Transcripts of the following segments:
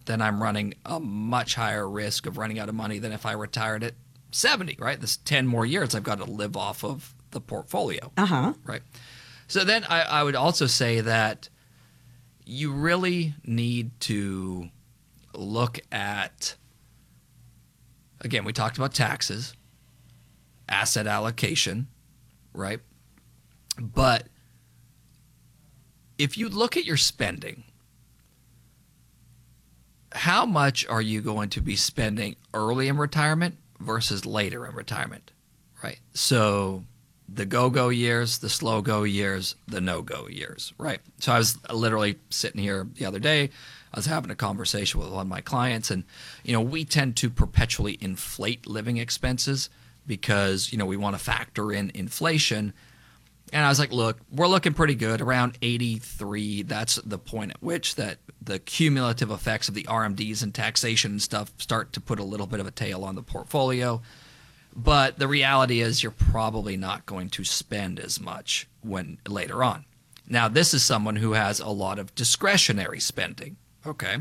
then I'm running a much higher risk of running out of money than if I retired at 70, right? This 10 more years I've got to live off of the portfolio, right? So then I would also say that you really need to look at, again, we talked about taxes, asset allocation, right? But if you look at your spending, how much are you going to be spending early in retirement versus later in retirement, right? So the go-go years, the slow-go years, the no-go years, right? So I was literally sitting here the other day. I was having a conversation with one of my clients, and, we tend to perpetually inflate living expenses because, we want to factor in inflation. And I was like, look, we're looking pretty good, around 83. That's the point at which that the cumulative effects of the RMDs and taxation and stuff start to put a little bit of a tail on the portfolio. But the reality is you're probably not going to spend as much when later on. Now, this is someone who has a lot of discretionary spending, okay?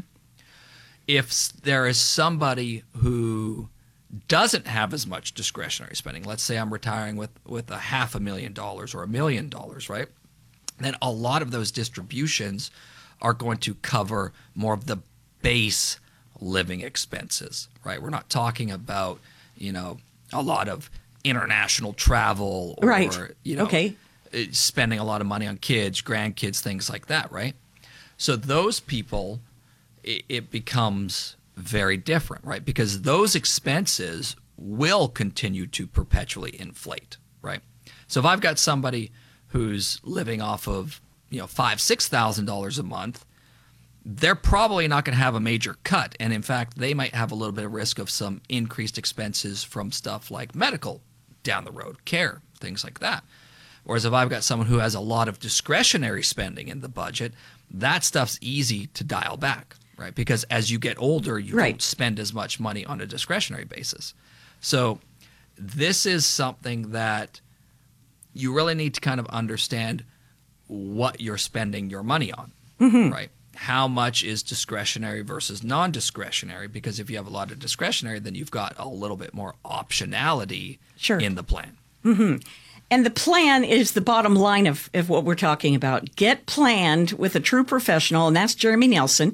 If there is somebody who doesn't have as much discretionary spending, let's say I'm retiring with $500,000 or $1 million, right? Then a lot of those distributions are going to cover more of the base living expenses, right? We're not talking about, a lot of international travel or, spending a lot of money on kids, grandkids, things like that, right? So those people, it becomes very different, right? Because those expenses will continue to perpetually inflate, right? So if I've got somebody who's living off of, $5,000-$6,000 a month, they're probably not going to have a major cut. And in fact, they might have a little bit of risk of some increased expenses from stuff like medical down the road, care, things like that. Whereas if I've got someone who has a lot of discretionary spending in the budget, that stuff's easy to dial back, right? Because as you get older, you don't spend as much money on a discretionary basis. So this is something that you really need to kind of understand what you're spending your money on, right? How much is discretionary versus non-discretionary? Because if you have a lot of discretionary, then you've got a little bit more optionality in the plan. And the plan is the bottom line of what we're talking about. Get planned with a true professional, and that's Jeremy Nelson,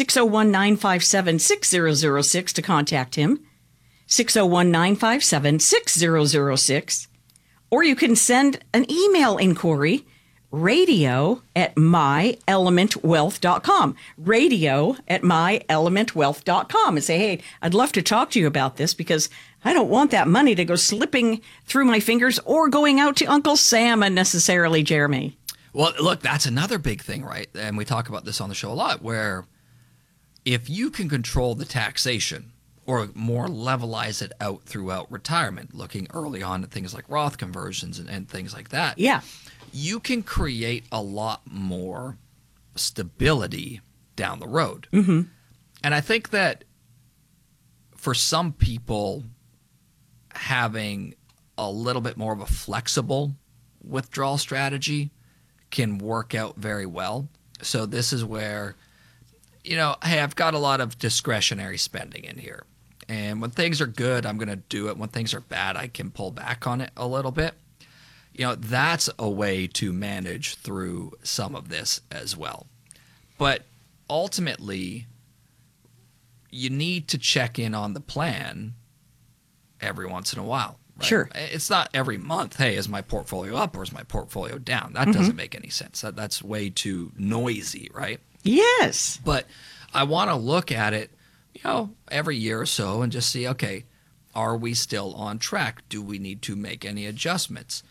601-957-6006 to contact him, 601-957-6006. Or you can send an email inquiry, radio@myelementwealth.com, radio@myelementwealth.com, and say, hey, I'd love to talk to you about this because I don't want that money to go slipping through my fingers or going out to Uncle Sam unnecessarily, Jeremy. Well, look, that's another big thing, right? And we talk about this on the show a lot, where if you can control the taxation or more levelize it out throughout retirement, looking early on at things like Roth conversions and things like that, you can create a lot more stability down the road. And I think that for some people, having a little bit more of a flexible withdrawal strategy can work out very well. So this is where, hey, I've got a lot of discretionary spending in here. And when things are good, I'm going to do it. When things are bad, I can pull back on it a little bit. That's a way to manage through some of this as well. But ultimately, you need to check in on the plan every once in a while. Right? Sure. It's not every month, hey, is my portfolio up or is my portfolio down? That doesn't make any sense. That's way too noisy, right? Yes. But I want to look at it, every year or so and just see, okay, are we still on track? Do we need to make any adjustments?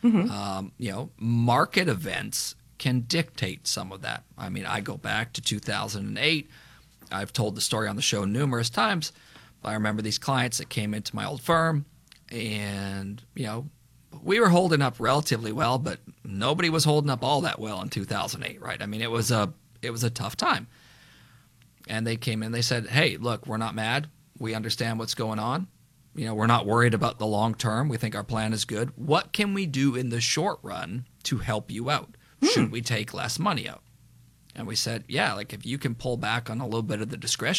Market events can dictate some of that. I mean, I go back to 2008. I've told the story on the show numerous times. I remember these clients that came into my old firm and, we were holding up relatively well, but nobody was holding up all that well in 2008, right? I mean, it was a tough time. And they came in, they said, hey, look, we're not mad. We understand what's going on. We're not worried about the long term. We think our plan is good. What can we do in the short run to help you out? Should we take less money out? And we said, yeah, like if you can pull back on a little bit of the discretion